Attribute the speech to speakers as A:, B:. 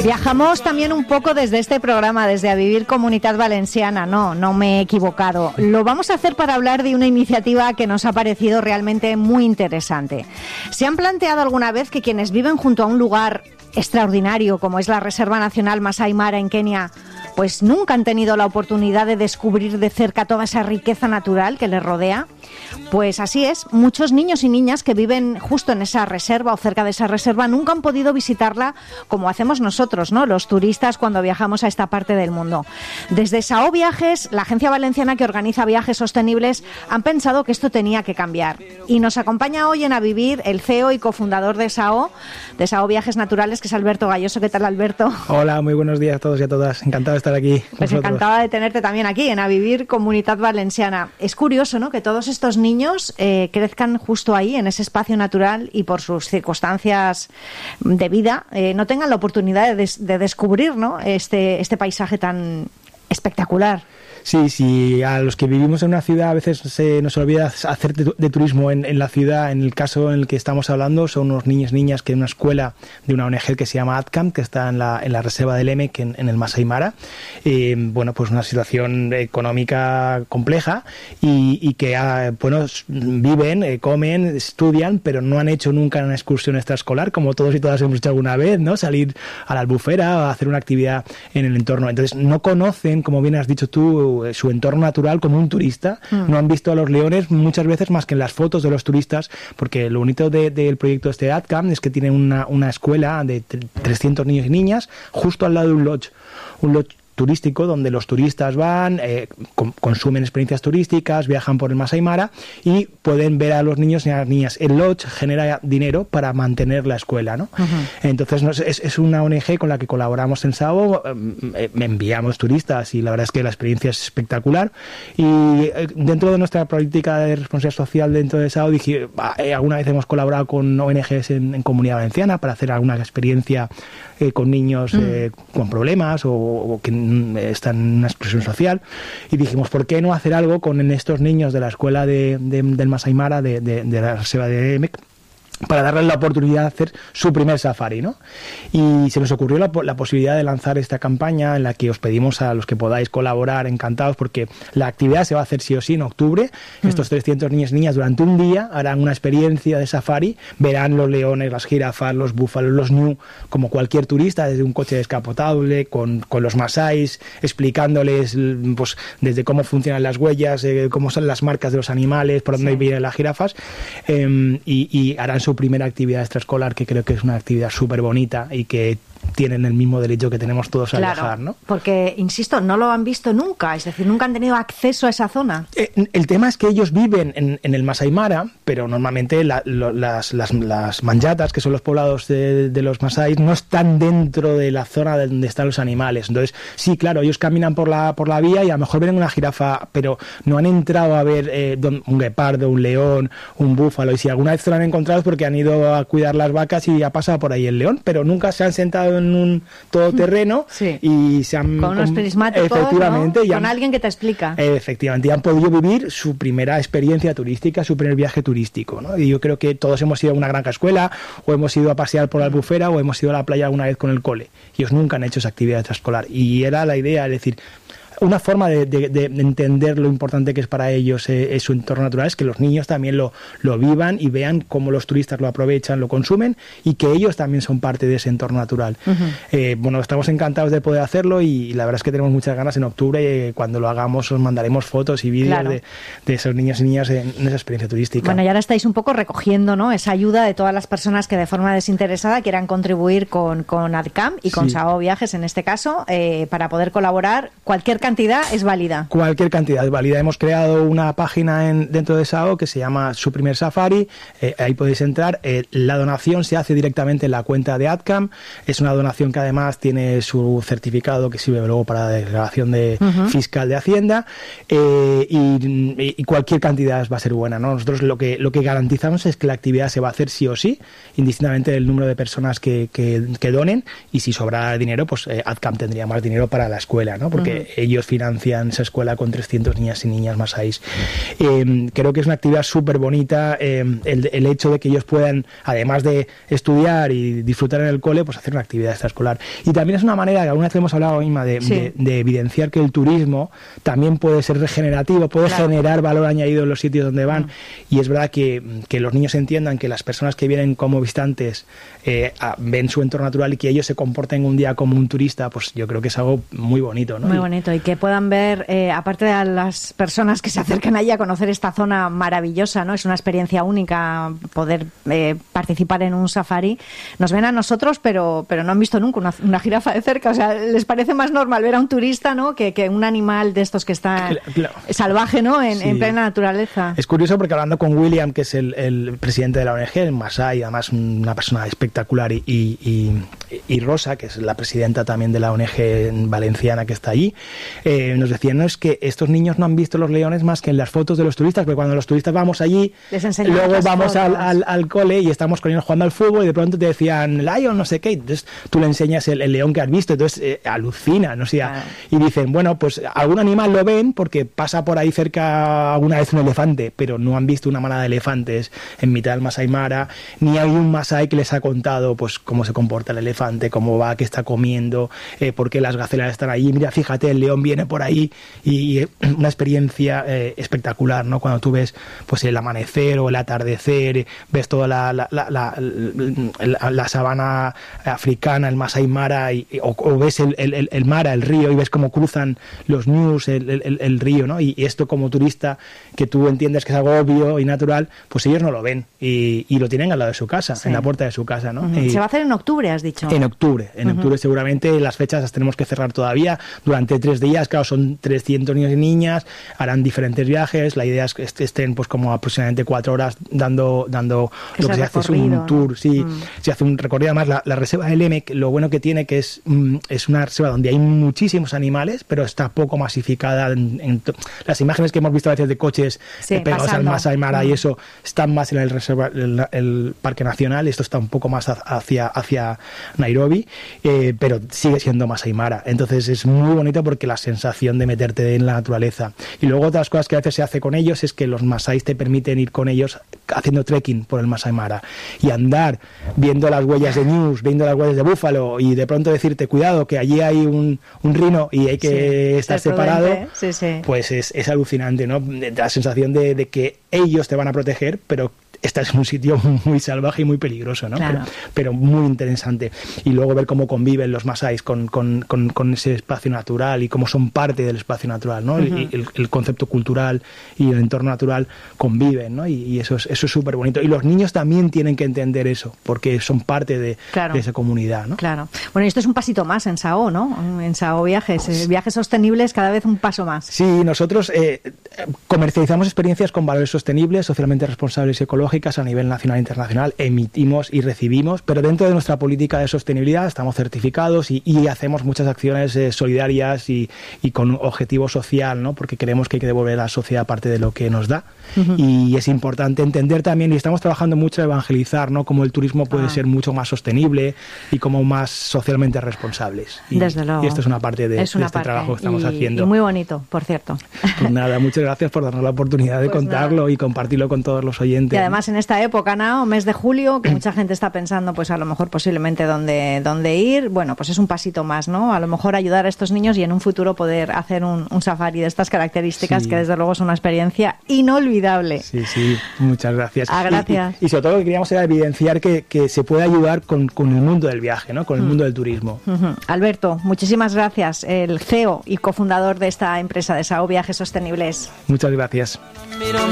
A: Viajamos también un poco desde este programa, desde A Vivir Comunitat Valenciana. No me he equivocado. Lo vamos a hacer para hablar de una iniciativa que nos ha parecido realmente muy interesante. ¿Se han planteado alguna vez que quienes viven junto a un lugar extraordinario como es la Reserva Nacional Masai Mara en Kenia, pues nunca han tenido la oportunidad de descubrir de cerca toda esa riqueza natural que les rodea? Pues así es, muchos niños y niñas que viven justo en esa reserva o cerca de esa reserva nunca han podido visitarla como hacemos nosotros, ¿no?, los turistas cuando viajamos a esta parte del mundo. Desde SAO Viajes, la agencia valenciana que organiza viajes sostenibles, han pensado que esto tenía que cambiar. Y nos acompaña hoy en A Vivir el CEO y cofundador de SAO Viajes Naturales, que es Alberto Galloso. ¿Qué tal, Alberto?
B: Hola, muy buenos días a todos y a todas. Encantado de estar aquí con
A: Pues
B: vosotros.
A: encantada de tenerte también aquí en A Vivir Comunitat Valenciana. Es curioso, ¿no?, que todos estos niños crezcan justo ahí, en ese espacio natural, y por sus circunstancias de vida no tengan la oportunidad de descubrir, ¿no?, este paisaje tan espectacular.
B: Sí, a los que vivimos en una ciudad a veces se nos olvida hacer de turismo en la ciudad. En el caso en el que estamos hablando son unos niños y niñas que en una escuela de una ONG que se llama ADCAM, que está en la reserva del Emek, en el Masai Mara. Pues una situación económica compleja y que viven, comen, estudian, pero no han hecho nunca una excursión extraescolar, como todos y todas hemos hecho alguna vez, ¿no? Salir a la albufera o hacer una actividad en el entorno. Entonces no conocen, como bien has dicho tú, su entorno natural como un turista. No han visto a los leones muchas veces más que en las fotos de los turistas, porque lo bonito del proyecto este ADCAM es que tiene una escuela de 300 niños y niñas justo al lado de un lodge turístico donde los turistas van, consumen experiencias turísticas, viajan por el Masai Mara y pueden ver a los niños y a las niñas. El lodge genera dinero para mantener la escuela, ¿no? Entonces es una ONG con la que colaboramos en SAO, enviamos turistas y la verdad es que la experiencia es espectacular. Y dentro de nuestra política de responsabilidad social dentro de SAO, dije, alguna vez hemos colaborado con ONGs en Comunidad Valenciana para hacer alguna experiencia con niños con problemas o que están en una exclusión social, y dijimos, ¿por qué no hacer algo con estos niños de la escuela del Masai Mara, de la reserva de Emek, para darles la oportunidad de hacer su primer safari, ¿no? Y se nos ocurrió la posibilidad de lanzar esta campaña en la que os pedimos a los que podáis colaborar, encantados, porque la actividad se va a hacer sí o sí en octubre. Estos 300 niños y niñas durante un día harán una experiencia de safari, verán los leones, las jirafas, los búfalos, los ñu, como cualquier turista, desde un coche descapotable, con los masáis, explicándoles pues desde cómo funcionan las huellas, cómo son las marcas de los animales, por dónde vienen las jirafas, y harán su primera actividad extraescolar, que creo que es una actividad súper bonita y que tienen el mismo derecho que tenemos todos a viajar, ¿no?
A: Porque, insisto, no lo han visto nunca, es decir, nunca han tenido acceso a esa zona.
B: El tema es que ellos viven en el Masai Mara, pero normalmente las manyatas, que son los poblados de los masáis, no están dentro de la zona donde están los animales. Entonces, sí, claro, ellos caminan por la vía y a lo mejor ven una jirafa, pero no han entrado a ver un guepardo, un león, un búfalo, y si alguna vez se lo han encontrado es porque han ido a cuidar las vacas y ha pasado por ahí el león, pero nunca se han sentado en un todoterreno y se han...
A: Con unos prismáticos,
B: efectivamente,
A: ¿no? Con alguien que te explica.
B: Efectivamente, y han podido vivir su primera experiencia turística, su primer viaje turístico, ¿no? Y yo creo que todos hemos ido a una granja escuela, o hemos ido a pasear por la albufera, o hemos ido a la playa alguna vez con el cole. Y ellos nunca han hecho esa actividad extraescolar. Y era la idea, es decir, una forma de entender lo importante que es para ellos su entorno natural, es que los niños también lo vivan y vean cómo los turistas lo aprovechan, lo consumen, y que ellos también son parte de ese entorno natural. Bueno, estamos encantados de poder hacerlo, y la verdad es que tenemos muchas ganas. En octubre, cuando lo hagamos, os mandaremos fotos y vídeos de esos niños y niñas en esa experiencia turística.
A: Bueno, y ahora estáis un poco recogiendo, ¿no?, esa ayuda de todas las personas que de forma desinteresada quieran contribuir con ADCAM y con SAO Viajes en este caso, para poder colaborar. Cualquier cantidad es válida.
B: Cualquier cantidad es válida. Hemos creado una página dentro de SAO que se llama Su Primer Safari. Ahí podéis entrar. La donación se hace directamente en la cuenta de ADCAM. Es una donación que además tiene su certificado que sirve luego para la declaración fiscal de Hacienda. Y cualquier cantidad va a ser buena, ¿no? Nosotros lo que garantizamos es que la actividad se va a hacer sí o sí, indistintamente del número de personas que donen. Y si sobra dinero, pues ADCAM tendría más dinero para la escuela, ¿no? Porque ellos ellos financian esa escuela con 300 niñas y niñas masáis. Creo que es una actividad súper bonita, el hecho de que ellos puedan, además de estudiar y disfrutar en el cole, pues hacer una actividad extraescolar. Y también es una manera, que alguna vez hemos hablado, Inma, de evidenciar que el turismo también puede ser regenerativo, puede generar valor añadido en los sitios donde van. Y es verdad que los niños entiendan que las personas que vienen como visitantes ven su entorno natural y que ellos se comporten un día como un turista, pues yo creo que es algo muy bonito, ¿no?
A: Muy bonito, y que puedan ver, aparte de las personas que se acercan allí a conocer esta zona maravillosa, ¿no? Es una experiencia única poder participar en un safari. Nos ven a nosotros, pero no han visto nunca una jirafa de cerca. O sea, les parece más normal ver a un turista, ¿no? que un animal de estos que está salvaje, ¿no? En plena naturaleza.
B: Es curioso porque hablando con William, que es el presidente de la ONG, el Masai, además una persona espectacular, y Rosa, que es la presidenta también de la ONG valenciana que está allí, nos decían, no, es que estos niños no han visto los leones más que en las fotos de los turistas, porque cuando los turistas vamos allí, luego vamos al cole y estamos con ellos jugando al fútbol y de pronto te decían Lion, no sé qué, entonces tú le enseñas el león que has visto, entonces alucinan, o sea, y dicen, bueno, pues algún animal lo ven porque pasa por ahí cerca alguna vez un elefante, pero no han visto una manada de elefantes en mitad del Masai Mara, ni hay un masái que les ha contado pues cómo se comporta el elefante, cómo va, qué está comiendo, por qué las gacelas están allí, mira, fíjate, el león viene por ahí, y una experiencia espectacular, ¿no? Cuando tú ves pues el amanecer o el atardecer, ves toda la sabana africana, el Masai Mara, o ves el Mara, el río, y ves cómo cruzan los ñus, el río, ¿no? Y esto como turista, que tú entiendes que es algo obvio y natural, pues ellos no lo ven y lo tienen al lado de su casa, en la puerta de su casa, ¿no?
A: Se va a hacer en octubre, has dicho.
B: En octubre seguramente, las fechas las tenemos que cerrar todavía, durante 3 días, claro, son 300 niños y niñas, harán diferentes viajes, la idea es que estén pues como aproximadamente 4 horas dando lo que se hace es un tour, se hace un recorrido. Además la reserva del Emec, lo bueno que tiene que es una reserva donde hay muchísimos animales, pero está poco masificada las imágenes que hemos visto a veces de coches pegados al Masai Mara y eso, están más en el Parque Nacional, esto está un poco más hacia Nairobi, pero sigue siendo Masai Mara, entonces es muy bonito porque la sensación de meterte en la naturaleza. Y luego otras cosas que a veces se hace con ellos es que los masáis te permiten ir con ellos haciendo trekking por el Masai Mara y andar viendo las huellas de ñus, viendo las huellas de búfalo, y de pronto decirte, cuidado, que allí hay un rino y hay que estar separado, pues es alucinante, ¿no? La sensación de que ellos te van a proteger, pero estás en un sitio muy salvaje y muy peligroso, ¿no? Claro. Pero muy interesante. Y luego ver cómo conviven los masáis con ese espacio natural y cómo son parte del espacio natural, ¿no? El concepto cultural y el entorno natural conviven, ¿no? Y eso es súper bonito. Y los niños también tienen que entender eso, porque son parte de esa comunidad, ¿no?
A: Claro. Bueno, y esto es un pasito más en SAO, ¿no? En SAO Viajes. Viajes sostenibles, cada vez un paso más.
B: Sí, nosotros comercializamos experiencias con valores sostenibles, socialmente responsables y ecológicos a nivel nacional e internacional, emitimos y recibimos, pero dentro de nuestra política de sostenibilidad estamos certificados y hacemos muchas acciones solidarias y con objetivo social, ¿no? Porque creemos que hay que devolver a la sociedad parte de lo que nos da. Y es importante entender también, y estamos trabajando mucho en evangelizar, ¿no? Cómo el turismo puede ser mucho más sostenible y como más socialmente responsables.
A: Desde luego.
B: Y esto es una parte de este trabajo que estamos haciendo.
A: Y muy bonito, por cierto.
B: Pues nada, muchas gracias por darnos la oportunidad de contarlo y compartirlo con todos los oyentes.
A: Y además en esta época, ¿no? Mes de julio, que mucha gente está pensando, pues a lo mejor posiblemente dónde ir, bueno, pues es un pasito más, ¿no? A lo mejor ayudar a estos niños y en un futuro poder hacer un safari de estas características, que desde luego es una experiencia inolvidable.
B: Sí, muchas gracias.
A: Gracias.
B: Y sobre todo lo que queríamos era evidenciar que se puede ayudar con el mundo del viaje, ¿no? Con el mundo del turismo.
A: Alberto, muchísimas gracias, el CEO y cofundador de esta empresa de SAO Viajes Sostenibles.
B: Muchas gracias.